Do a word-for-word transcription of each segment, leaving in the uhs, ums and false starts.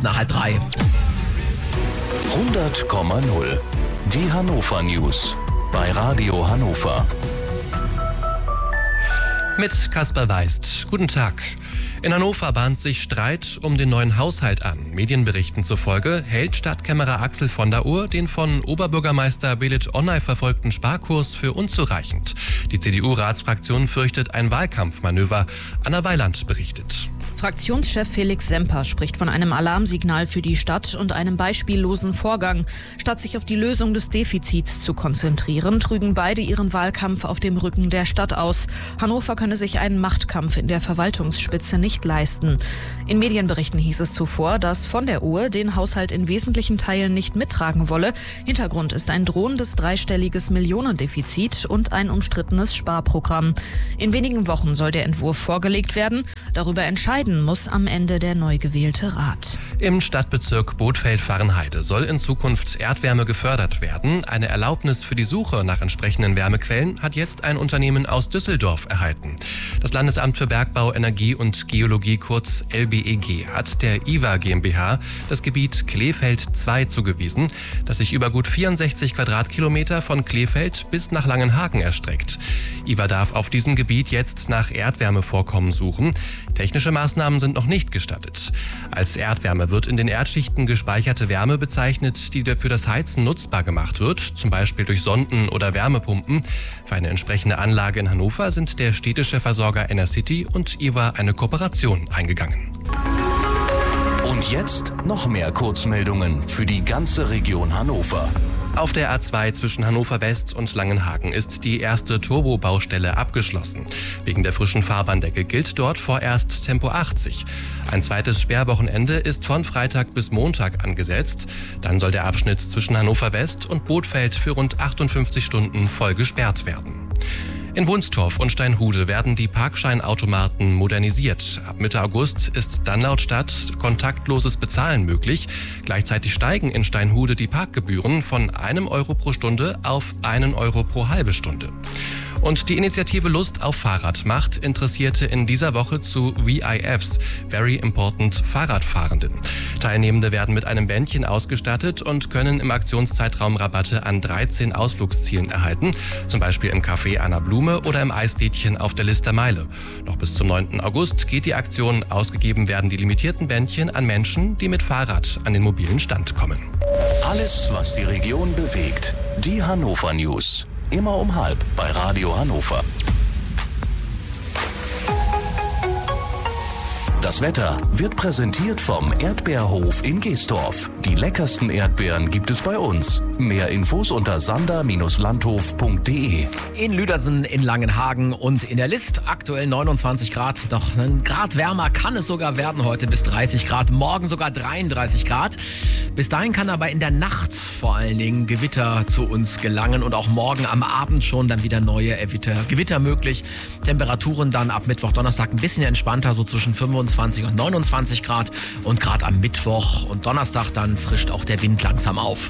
nach halb drei. hundert Komma null. Die Hannover News bei Radio Hannover. Mit Kasper Weist. Guten Tag. In Hannover bahnt sich Streit um den neuen Haushalt an. Medienberichten zufolge hält Stadtkämmerer Axel von der Uhr den von Oberbürgermeister Belit Onay verfolgten Sparkurs für unzureichend. Die C D U-Ratsfraktion fürchtet ein Wahlkampfmanöver. Anna Weiland berichtet. Fraktionschef Felix Semper spricht von einem Alarmsignal für die Stadt und einem beispiellosen Vorgang. Statt sich auf die Lösung des Defizits zu konzentrieren, trügen beide ihren Wahlkampf auf dem Rücken der Stadt aus. Hannover könne sich einen Machtkampf in der Verwaltungsspitze nicht leisten. In Medienberichten hieß es zuvor, dass von der Uhr den Haushalt in wesentlichen Teilen nicht mittragen wolle. Hintergrund ist ein drohendes dreistelliges Millionendefizit und ein umstrittenes Sparprogramm. In wenigen Wochen soll der Entwurf vorgelegt werden. Darüber entscheiden muss am Ende der neu gewählte Rat. Im Stadtbezirk Bothfeld-Fahrenheide soll in Zukunft Erdwärme gefördert werden. Eine Erlaubnis für die Suche nach entsprechenden Wärmequellen hat jetzt ein Unternehmen aus Düsseldorf erhalten. Das Landesamt für Bergbau, Energie und Geologie, kurz L B E G, hat der I W A GmbH das Gebiet Kleefeld zwei zugewiesen, das sich über gut vierundsechzig Quadratkilometer von Kleefeld bis nach Langenhagen erstreckt. I W A darf auf diesem Gebiet jetzt nach Erdwärmevorkommen suchen. Technische Maßnahmen sind noch nicht gestattet. Als Erdwärme wird in den Erdschichten gespeicherte Wärme bezeichnet, die für das Heizen nutzbar gemacht wird, zum Beispiel durch Sonden oder Wärmepumpen. Für eine entsprechende Anlage in Hannover sind der städtische Versorger Enercity und I W A eine Kooperation eingegangen. Und jetzt noch mehr Kurzmeldungen für die ganze Region Hannover. Auf der A zwei zwischen Hannover West und Langenhagen ist die erste Turbo-Baustelle abgeschlossen. Wegen der frischen Fahrbahndecke gilt dort vorerst Tempo achtzig. Ein zweites Sperrwochenende ist von Freitag bis Montag angesetzt. Dann soll der Abschnitt zwischen Hannover West und Bothfeld für rund achtundfünfzig Stunden voll gesperrt werden. In Wunstorf und Steinhude werden die Parkscheinautomaten modernisiert. Ab Mitte August ist dann laut Stadt kontaktloses Bezahlen möglich. Gleichzeitig steigen in Steinhude die Parkgebühren von einem Euro pro Stunde auf einen Euro pro halbe Stunde. Und die Initiative Lust auf Fahrrad macht Interessierte in dieser Woche zu V I Fs, Very Important Fahrradfahrenden. Teilnehmende werden mit einem Bändchen ausgestattet und können im Aktionszeitraum Rabatte an dreizehn Ausflugszielen erhalten, zum Beispiel im Café Anna Blume oder im Eislädchen auf der Lister Meile. Noch bis zum neunten August geht die Aktion. Ausgegeben werden die limitierten Bändchen an Menschen, die mit Fahrrad an den mobilen Stand kommen. Alles, was die Region bewegt. Die Hannover News. Immer um halb bei Radio Hannover. Das Wetter wird präsentiert vom Erdbeerhof in Geestorf. Die leckersten Erdbeeren gibt es bei uns. Mehr Infos unter sander Bindestrich landhof punkt de. In Lüdersen, in Langenhagen und in der List aktuell neunundzwanzig Grad. Doch einen Grad wärmer kann es sogar werden heute bis dreißig Grad. Morgen sogar dreiunddreißig Grad. Bis dahin kann aber in der Nacht vor allen Dingen Gewitter zu uns gelangen und auch morgen am Abend schon dann wieder neue Gewitter, Gewitter möglich. Temperaturen dann ab Mittwoch, Donnerstag ein bisschen entspannter, so zwischen fünfundzwanzig und neunundzwanzig Grad. Und gerade am Mittwoch und Donnerstag dann frischt auch der Wind langsam auf.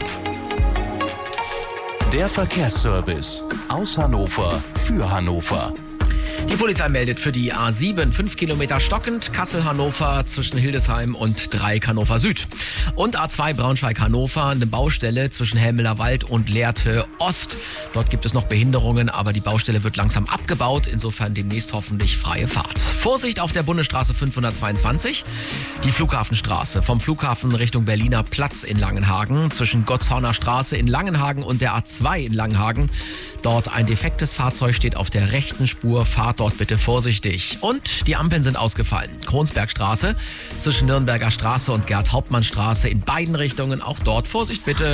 Der Verkehrsservice aus Hannover für Hannover. Die Polizei meldet für die A sieben fünf Kilometer stockend, Kassel-Hannover zwischen Hildesheim und Dreieck Hannover Süd. Und A zwei Braunschweig-Hannover, eine Baustelle zwischen Helmeler Wald und Lehrte Ost. Dort gibt es noch Behinderungen, aber die Baustelle wird langsam abgebaut. Insofern demnächst hoffentlich freie Fahrt. Vorsicht auf der Bundesstraße fünfhundertzweiundzwanzig, die Flughafenstraße vom Flughafen Richtung Berliner Platz in Langenhagen, zwischen Gottshorner Straße in Langenhagen und der A zwei in Langenhagen. Dort ein defektes Fahrzeug steht auf der rechten Spur. Fahrt dort bitte vorsichtig. Und die Ampeln sind ausgefallen. Kronsbergstraße zwischen Nürnberger Straße und Gerd-Hauptmann-Straße in beiden Richtungen. Auch dort Vorsicht bitte.